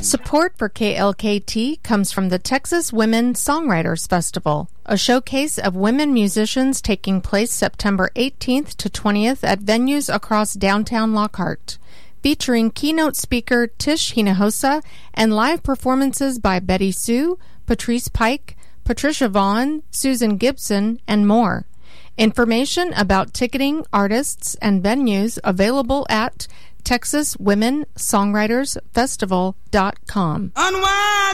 Support for KLKT comes from the Texas Women Songwriters Festival, a showcase of women musicians taking place September 18th to 20th at venues across downtown Lockhart, featuring keynote speaker Tish Hinojosa and live performances by Betty Sue, Patrice Pike, Patricia Vaughn, Susan Gibson, and more. Information about ticketing, artists, and venues available at TexasWomenSongwritersFestival.com. Unwind